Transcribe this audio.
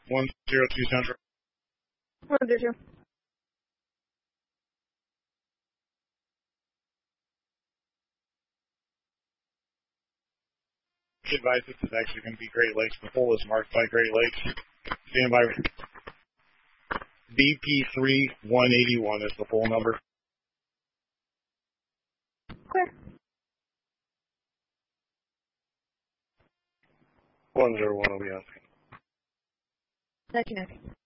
102 Central. 102. Advise this is actually going to be Great Lakes. The pole is marked by Great Lakes. Stand by. BP3 181 is the pole number. Clear. 101 will be asking. 1990.